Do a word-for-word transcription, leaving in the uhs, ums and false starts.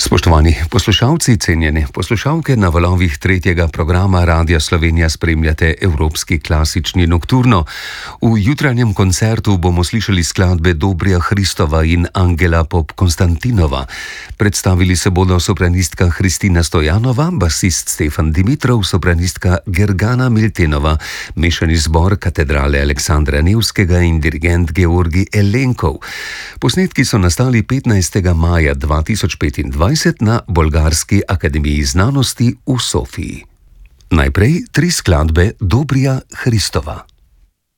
Spoštovani poslušalci, cenjene poslušalke, na valovih tretjega programa Radia Slovenija spremljate Evropski klasični nokturno. V jutranjem koncertu bomo slišali skladbe Dobrija Hristova in Angela Pop-Konstantinova. Predstavili se bodo sopranistka Hristina Stojanova, basist Stefan Dimitrov, sopranistka Gergana Miltenova, mešani zbor Katedrale Aleksandra Nevskega in dirigent Georgi Elenkov. Posnetki so nastali petnajstega maja dva tisoč petindvajset na Bolgarski akademiji znanosti v Sofiji. Najprej tri skladbe Dobrija Hristova.